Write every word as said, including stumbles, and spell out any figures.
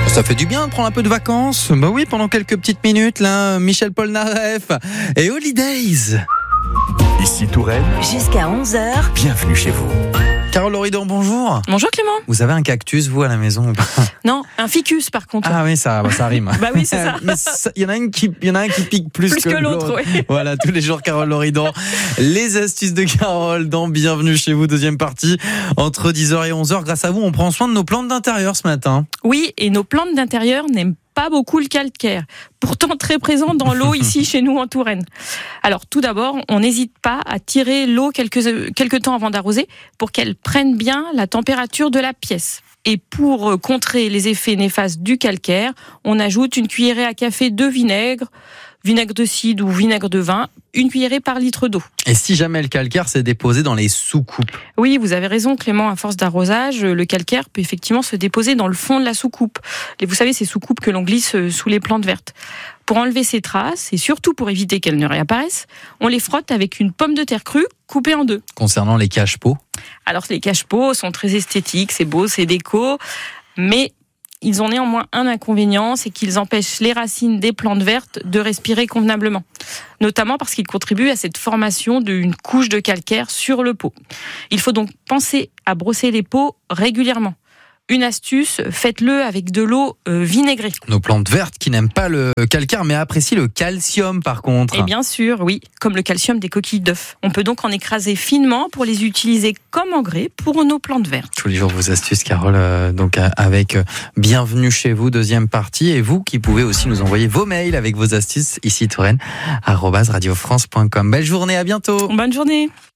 Ça fait du bien de prendre un peu de vacances. Bah oui, pendant quelques petites minutes, là, Michel Polnareff et Holidays. Ici Touraine. Jusqu'à onze heures. Bienvenue chez vous. Carole Loridon, bonjour. Bonjour Clément. Vous avez un cactus, vous, à la maison ou pas? Non, un ficus par contre. Ah oui, ça, ça rime. Bah oui, c'est ça. Mais il y en a une qui, il y en a un qui pique plus, Plus que, que l'autre, oui. Voilà, tous les jours, Carole Loridon. Les astuces de Carole dans Bienvenue chez vous, deuxième partie, entre dix heures et onze heures. Grâce à vous, on prend soin de nos plantes d'intérieur ce matin. Oui, et nos plantes d'intérieur n'aiment pas beaucoup le calcaire, pourtant très présent dans l'eau ici chez nous en Touraine. Alors tout d'abord, on n'hésite pas à tirer l'eau quelques, quelques temps avant d'arroser pour qu'elle prenne bien la température de la pièce. Et pour contrer les effets néfastes du calcaire, on ajoute une cuillerée à café de vinaigre, vinaigre de cidre ou vinaigre de vin, une cuillerée par litre d'eau. Et si jamais le calcaire s'est déposé dans les soucoupes? Oui, vous avez raison Clément, à force d'arrosage, le calcaire peut effectivement se déposer dans le fond de la soucoupe. Et vous savez, ces soucoupes que l'on glisse sous les plantes vertes. Pour enlever ces traces, et surtout pour éviter qu'elles ne réapparaissent, on les frotte avec une pomme de terre crue coupée en deux. Concernant les cache-pots? Alors les cache-pots sont très esthétiques, c'est beau, c'est déco, mais ils ont néanmoins un inconvénient, c'est qu'ils empêchent les racines des plantes vertes de respirer convenablement. Notamment parce qu'ils contribuent à cette formation d'une couche de calcaire sur le pot. Il faut donc penser à brosser les pots régulièrement. Une astuce, faites-le avec de l'eau euh, vinaigrée. Nos plantes vertes qui n'aiment pas le calcaire mais apprécient le calcium par contre. Et bien sûr, oui, comme le calcium des coquilles d'œufs. On peut donc en écraser finement pour les utiliser comme engrais pour nos plantes vertes. Tous les jours vos astuces, Carole, euh, donc avec euh, Bienvenue chez vous, deuxième partie. Et vous qui pouvez aussi nous envoyer vos mails avec vos astuces ici Touraine, arobase radiofrance point com. Belle journée, à bientôt. Bonne journée.